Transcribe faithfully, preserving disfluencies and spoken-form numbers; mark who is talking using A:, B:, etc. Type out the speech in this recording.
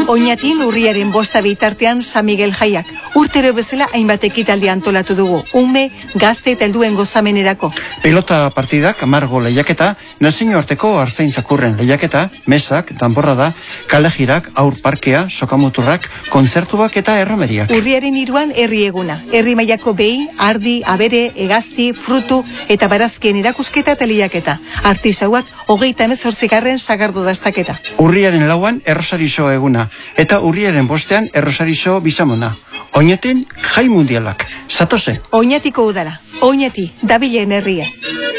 A: Oñatin urriaren bosta bitartean San Miguel jaiak. Urtero bezala hainbat ekitaldi antolatu dugu. Ume, gazte eta helduen gozamenerako.
B: Pelota partidak, margo lehiaketa, nazioarteko artzaintzakurren lehiaketa, mesak, danborrada, kalejirak, aur parkea, sokamuturrak, kontzertuak eta erromeriak.
A: Urriaren iruan herri eguna. Herri mailako behi, ardi, abere, egazti, frutu eta barazkien erakusketa eta lehiaketa. Artisauak hogeita hemezortzigarren sagardo dastaketa.
B: Urriaren lauan errosarizo eguna, eta urriaren bostean errosarizo bizamona. Oñatin jai mundialak. Zatoze.
A: Oñatiko udara. Oñati, dabilen herria.